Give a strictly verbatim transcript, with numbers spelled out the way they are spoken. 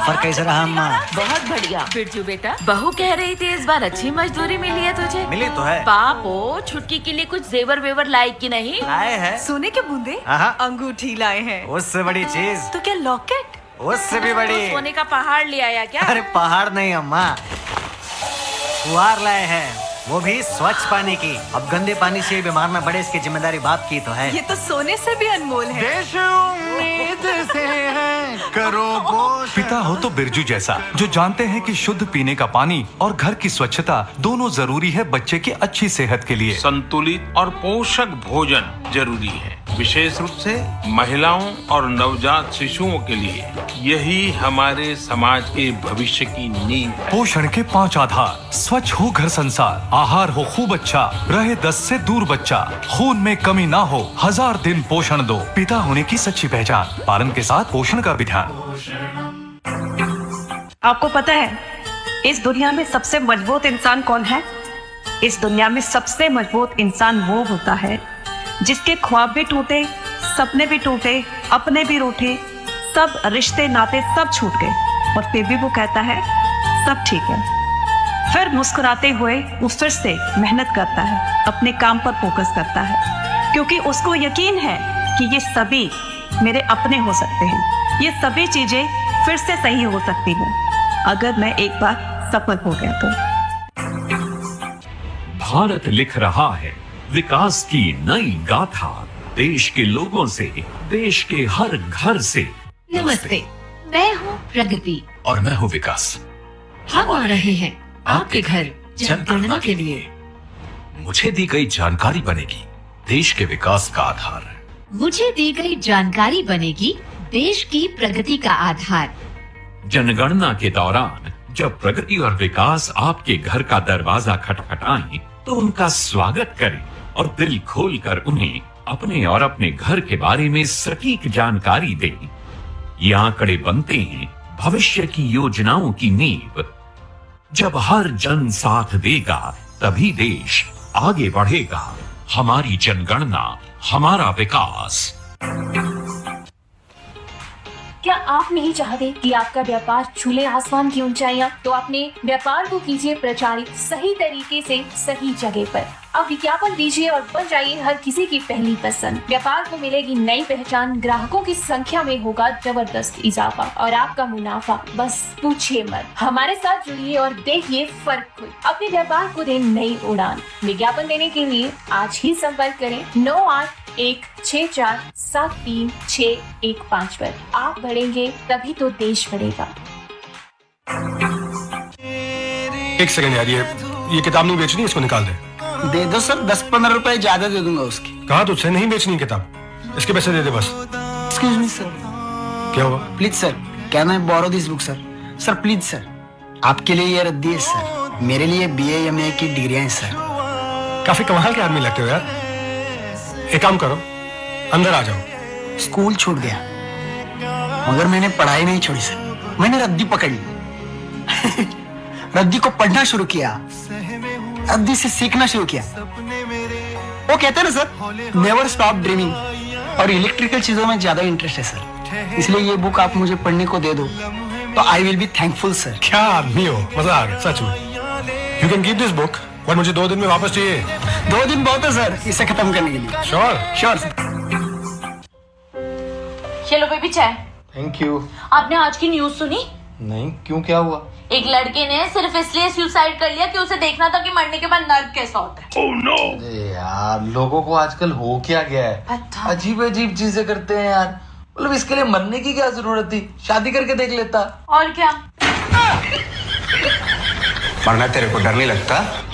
सफर कैसा रहा अम्मा? बहुत बढ़िया। बिरजू बेटा, बहू कह रही थी इस बार अच्छी मजदूरी मिली है तुझे। मिली तो है। पापो, छुटकी के लिए कुछ जेवर वेवर लाए कि नहीं? लाए हैं। सोने के बूंदे, अंगूठी लाए हैं। उससे बड़ी चीज तो क्या लॉकेट? उससे भी बड़ी। तो सोने का पहाड़ ले आया क्या? अरे पहाड़ नहीं अम्मा, कुआर लाए हैं, वो भी स्वच्छ पानी की। अब गंदे पानी से बीमार न पड़े, इसकी जिम्मेदारी बाप की तो है। ये तो सोने से भी अनमोल है। देश उम्मीद से है, करो पोषण। पिता हो तो बिरजू जैसा, जो जानते हैं कि शुद्ध पीने का पानी और घर की स्वच्छता दोनों जरूरी है बच्चे की अच्छी सेहत के लिए। संतुलित और पोषक भोजन जरूरी है, विशेष रूप से महिलाओं और नवजात शिशुओं के लिए। यही हमारे समाज के भविष्य की नींव है। पोषण के पांच आधार: स्वच्छ हो घर संसार, आहार हो खूब अच्छा, रहे दस्त से दूर बच्चा, खून में कमी ना हो, हजार दिन पोषण दो। पिता होने की सच्ची पहचान, पालन के साथ पोषण का भी ध्यान। आपको पता है इस दुनिया में सबसे मजबूत इंसान कौन है? इस दुनिया में सबसे मजबूत इंसान वो होता है जिसके ख्वाब भी टूटे, सपने भी टूटे, अपने भी रूठे, सब रिश्ते नाते सब छूट गए, और फिर भी वो कहता है सब ठीक है। फिर मुस्कुराते हुए वो फिर से मेहनत करता है, अपने काम पर फोकस करता है, क्योंकि उसको यकीन है कि ये सभी मेरे अपने हो सकते हैं, ये सभी चीजें फिर से सही हो सकती हैं अगर मैं एक बार सफल हो गया तो। भारत लिख रहा है विकास की नई गाथा, देश के लोगों से, देश के हर घर से। नमस्ते, मैं हूँ प्रगति और मैं हूँ विकास। हम आ रहे हैं आपके घर जनगणना के लिए। मुझे दी गई जानकारी बनेगी देश के विकास का आधार। मुझे दी गई जानकारी बनेगी देश की प्रगति का आधार। जनगणना के दौरान जब प्रगति और विकास आपके घर का दरवाजा खटखटाएं, तो उनका स्वागत करें और दिल खोलकर उन्हें अपने और अपने घर के बारे में सटीक जानकारी दें। ये आंकड़े बनते हैं भविष्य की योजनाओं की नींव। जब हर जन साथ देगा तभी देश आगे बढ़ेगा। हमारी जनगणना, हमारा विकास। क्या आप नहीं चाहते कि आपका व्यापार छूले आसमान की ऊंचाइयां? तो अपने व्यापार को कीजिए प्रचारित सही तरीके से, सही जगह पर। अब विज्ञापन दीजिए और बन जाइए हर किसी की पहली पसंद। व्यापार को मिलेगी नई पहचान, ग्राहकों की संख्या में होगा जबरदस्त इजाफा और आपका मुनाफा बस पूछिए मत। हमारे साथ जुड़िए और देखिए फर्क खुद। अपने व्यापार को दें नई उड़ान। विज्ञापन देने के लिए आज ही संपर्क करें नौ आठ एक छह चार सात तीन छह एक पाँच पर। आप बढ़ेंगे तभी तो देश बढ़ेगा। एक सेकंड यार, ये ये किताब नहीं बेचनी, इसको निकाल दे। दे दो सर, दस पंद्रह रुपए ज्यादा दे दूंगा उसकी। कहा तुझसे नहीं बेचनी किताब, इसके पैसे दे दे बस। Excuse me sir. क्या हुआ? Please sir, can I borrow this book sir? Sir please sir, आपके लिए ये रद्दी है सर, मेरे लिए बी ए एम ए की डिग्रियां हैं सर। काफी कमाल के आदमी लगते हो यार। एक काम करो, अंदर आ जाओ। स्कूल छूट गया मगर मैंने पढ़ाई नहीं छोड़ी सर, मैंने रद्दी पकड़ ली। रद्दी को पढ़ना शुरू किया, रद्दी से सीखना शुरू किया। वो कहते हैं ना सर, नेवर स्टॉप ड्रीमिंग। और इलेक्ट्रिकल चीजों में ज्यादा इंटरेस्ट है सर, इसलिए ये बुक आप मुझे पढ़ने को दे दो तो I will be thankful sir. क्या आदमी हो, मजा आ गया सच में। You can keep this book, और मुझे दो दिन में वापस चाहिए। दो दिन बहुत है सर इसे खत्म करने के लिए। Sure sure sir. चलो बेबी चाय। Thank you. आपने आज की न्यूज सुनी? नहीं, क्यों, क्या हुआ? एक लड़के ने सिर्फ इसलिए सुसाइड कर लिया कि उसे देखना था कि मरने के बाद नर्क कैसा होता है। oh, no. यार लोगों को आजकल हो क्या गया है, अजीब अजीब चीजें करते हैं यार। मतलब इसके लिए मरने की क्या जरूरत थी, शादी करके देख लेता। और क्या? मरना तेरे को डर नहीं लगता?